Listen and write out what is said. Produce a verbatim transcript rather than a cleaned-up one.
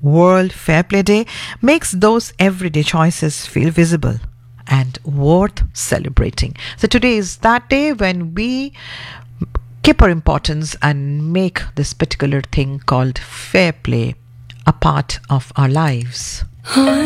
World Fair Play Day makes those everyday choices feel visible and worth celebrating. So today is that day when we keep our importance and make this particular thing called fair play a part of our lives.